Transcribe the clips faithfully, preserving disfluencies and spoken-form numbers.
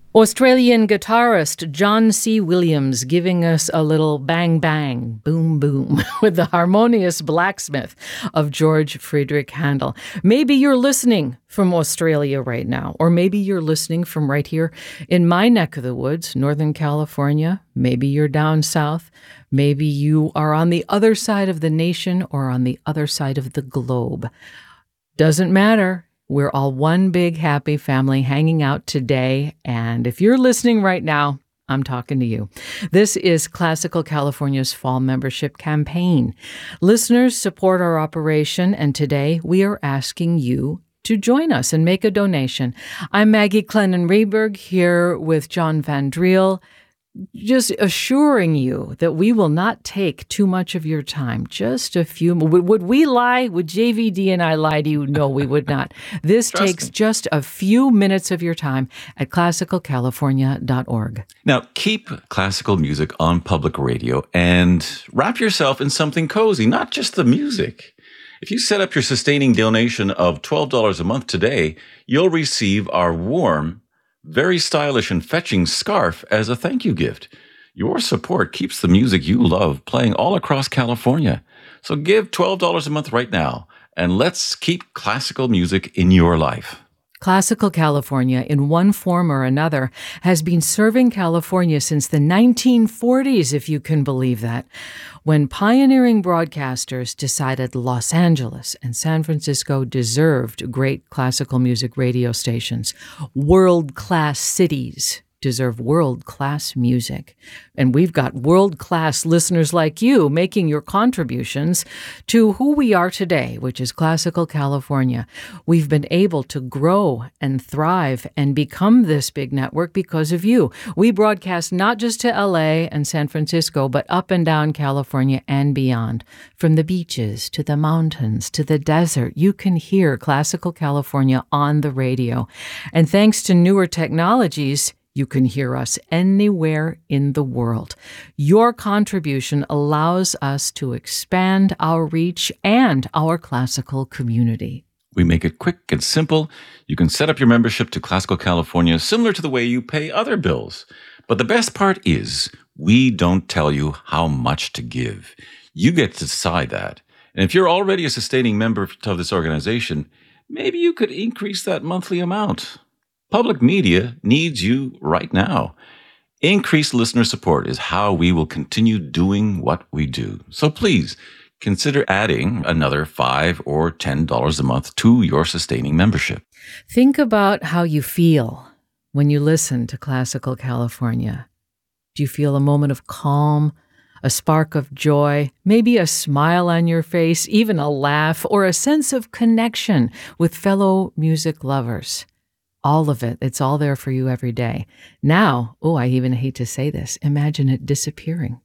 Australian guitarist John C. Williams giving us a little bang bang, boom boom with the harmonious blacksmith of George Friedrich Handel. Maybe you're listening from Australia right now, or maybe you're listening from right here in my neck of the woods, Northern California. Maybe you're down south. Maybe you are on the other side of the nation or on the other side of the globe. Doesn't matter. We're all one big happy family hanging out today. And if you're listening right now, I'm talking to you. This is Classical California's fall membership campaign. Listeners support our operation, and today we are asking you to join us and make a donation. I'm Maggie Clennon-Reberg here with John Van Driel, just assuring you that we will not take too much of your time. Just a few. Would, would we lie? Would J V D and I lie to you? No, we would not. This Trust takes me. just a few minutes of your time at classical california dot org. Now, keep classical music on public radio and wrap yourself in something cozy, not just the music. If you set up your sustaining donation of twelve dollars a month today, you'll receive our warm, very stylish and fetching scarf as a thank you gift. Your support keeps the music you love playing all across California. So give twelve dollars a month right now, and let's keep classical music in your life. Classical California, in one form or another, has been serving California since the nineteen forties, if you can believe that, when pioneering broadcasters decided Los Angeles and San Francisco deserved great classical music radio stations. World-class cities deserve world-class music. And we've got world-class listeners like you making your contributions to who we are today, which is Classical California. We've been able to grow and thrive and become this big network because of you. We broadcast not just to L A and San Francisco, but up and down California and beyond. From the beaches to the mountains to the desert, you can hear Classical California on the radio. And thanks to newer technologies, you can hear us anywhere in the world. Your contribution allows us to expand our reach and our classical community. We make it quick and simple. You can set up your membership to Classical California similar to the way you pay other bills. But the best part is we don't tell you how much to give. You get to decide that. And if you're already a sustaining member of this organization, maybe you could increase that monthly amount. Public media needs you right now. Increased listener support is how we will continue doing what we do. So please consider adding another five dollars or ten dollars a month to your sustaining membership. Think about how you feel when you listen to Classical California. Do you feel a moment of calm, a spark of joy, maybe a smile on your face, even a laugh, or a sense of connection with fellow music lovers? All of it. It's all there for you every day. Now, oh, I even hate to say this, imagine it disappearing.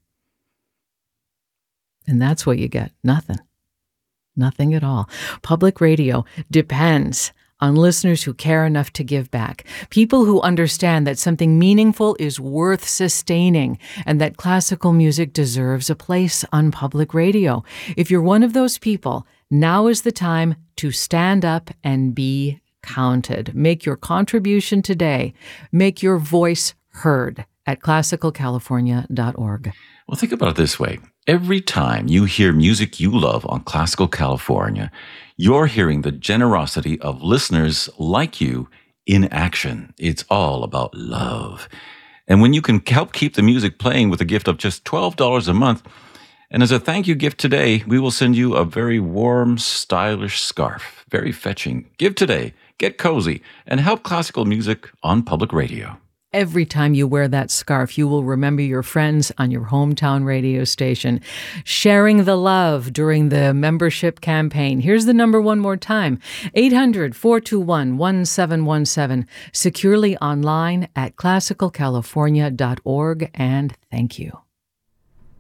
And that's what you get. Nothing. Nothing at all. Public radio depends on listeners who care enough to give back. People who understand that something meaningful is worth sustaining and that classical music deserves a place on public radio. If you're one of those people, now is the time to stand up and be counted. Make your contribution today. Make your voice heard at classical california dot org. Well, think about it this way. Every time you hear music you love on Classical California, you're hearing the generosity of listeners like you in action. It's all about love. And when you can help keep the music playing with a gift of just twelve dollars a month, and as a thank you gift today, we will send you a very warm, stylish scarf. Very fetching. Give today. Get cozy and help classical music on public radio. Every time you wear that scarf, you will remember your friends on your hometown radio station. Sharing the love during the membership campaign. Here's the number one more time. eight hundred, four two one, one seven one seven. Securely online at classical california dot org. And thank you.